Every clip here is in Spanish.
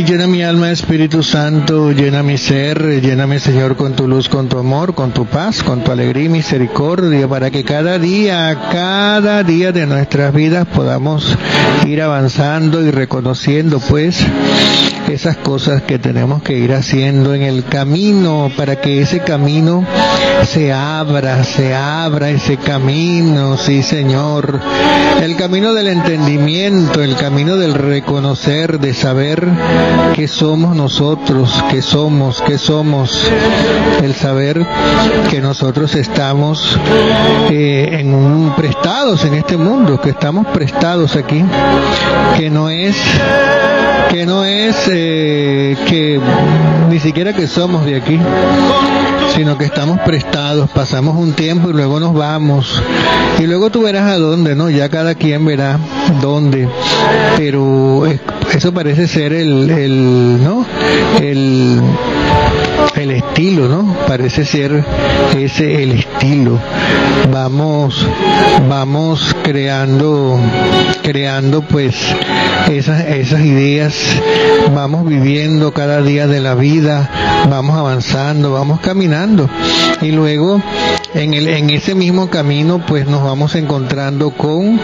llena mi alma, Espíritu Santo, llena mi ser, lléname, Señor, con tu luz, con tu amor, con tu paz, con tu alegría y misericordia, para que cada día de nuestras vidas podamos ir avanzando y reconociendo, pues, esas cosas que tenemos que ir haciendo en el camino, para que ese camino se abra ese camino, sí, Señor, el camino del entendimiento, el camino del reconocer, de saber qué somos nosotros, qué somos, el saber que nosotros estamos prestados en este mundo, que estamos prestados aquí, que no es que ni siquiera que somos de aquí, sino que estamos prestados, pasamos un tiempo y luego nos vamos, y luego tú verás a dónde, ¿no? Ya cada quien verá dónde, pero eso parece ser el estilo, ¿no? Parece ser ese el estilo. Vamos creando pues esas ideas, vamos viviendo cada día de la vida, vamos avanzando, vamos caminando, y luego en ese mismo camino pues nos vamos encontrando con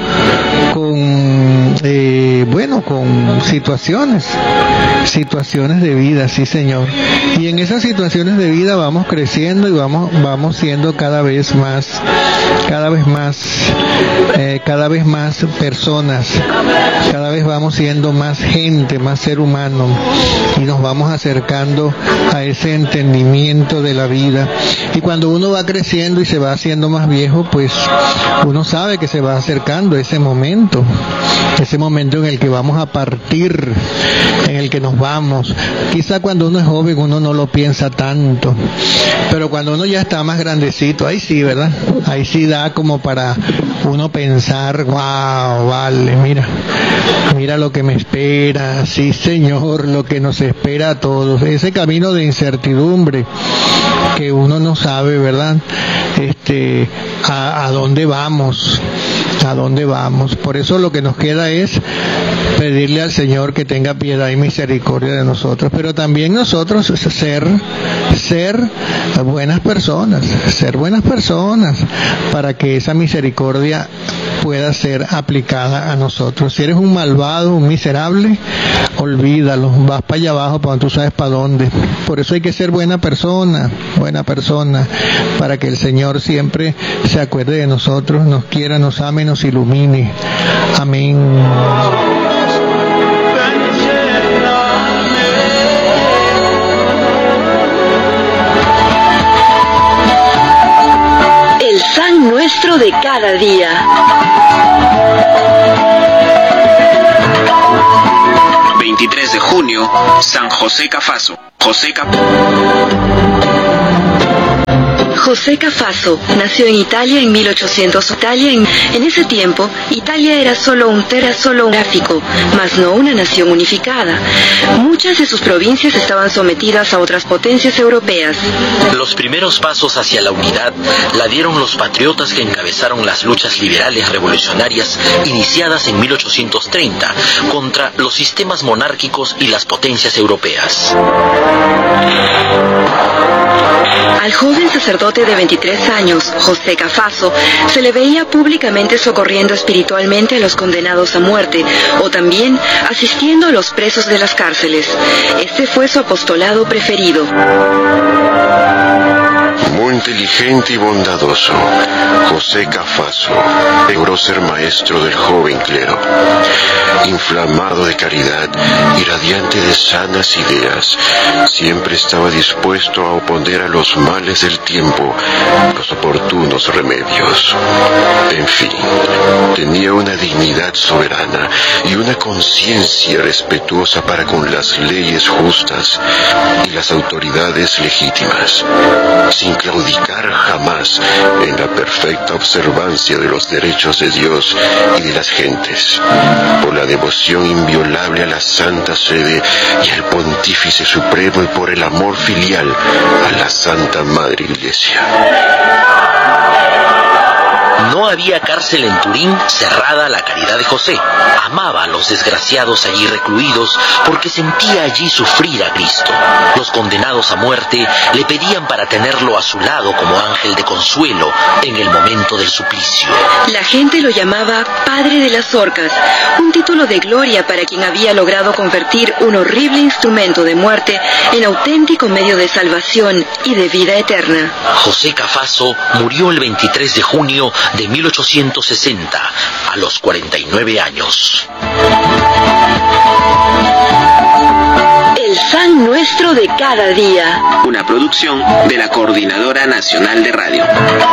situaciones de vida, sí, Señor, y en esas situaciones de vida vamos creciendo y vamos siendo cada vez más personas, cada vez vamos siendo más gente, más ser humano, y nos vamos acercando a ese entendimiento de la vida. Y cuando uno va creciendo y se va haciendo más viejo, pues uno sabe que se va acercando ese momento en el que vamos a partir, en el que nos vamos. Quizá cuando uno es joven uno no lo piensa tanto, pero cuando uno ya está más grandecito, ahí sí, ¿verdad? Ahí sí da como para uno pensar, wow, vale, mira lo que me espera, sí, Señor, lo que nos espera a todos, ese camino de incertidumbre que uno no sabe, ¿verdad? A dónde vamos. Por eso lo que nos queda es pedirle al Señor que tenga piedad y misericordia de nosotros, pero también nosotros ser buenas personas, para que esa misericordia pueda ser aplicada a nosotros. Si eres un malvado, un miserable, olvídalo, vas para allá abajo, para donde tú sabes para dónde. Por eso hay que ser buena persona, para que el Señor siempre se acuerde de nosotros, nos quiera, nos ame, nos ilumine. Amén. El San Nuestro de cada día. 23 de junio, San José Cafaso. José Cafaso nació en Italia en 1800. En ese tiempo, Italia era solo un gráfico, mas no una nación unificada. Muchas de sus provincias estaban sometidas a otras potencias europeas. Los primeros pasos hacia la unidad la dieron los patriotas que encabezaron las luchas liberales revolucionarias iniciadas en 1830 contra los sistemas monárquicos y las potencias europeas. Al joven sacerdote de 23 años, José Cafaso, se le veía públicamente socorriendo espiritualmente a los condenados a muerte, o también asistiendo a los presos de las cárceles. Este fue su apostolado preferido. Muy inteligente y bondadoso, José Cafaso logró ser maestro del joven clero. Inflamado de caridad y radiante de sanas ideas, siempre estaba dispuesto a oponer a los males del tiempo los oportunos remedios. En fin, tenía una dignidad soberana y una conciencia respetuosa para con las leyes justas y las autoridades legítimas, sin claudicar jamás en la perfecta observancia de los derechos de Dios y de las gentes, por la devoción inviolable a la Santa Sede y al Pontífice Supremo y por el amor filial a la Santa Madre Iglesia. No había cárcel en Turín cerrada a la caridad de José. Amaba a los desgraciados allí recluidos porque sentía allí sufrir a Cristo. Los condenados a muerte le pedían para tenerlo a su lado como ángel de consuelo en el momento del suplicio. La gente lo llamaba Padre de las Orcas, un título de gloria para quien había logrado convertir un horrible instrumento de muerte en auténtico medio de salvación y de vida eterna. José Cafasso murió el 23 de junio de 1860, a los 49 años. El San Nuestro de cada día. Una producción de la Coordinadora Nacional de Radio.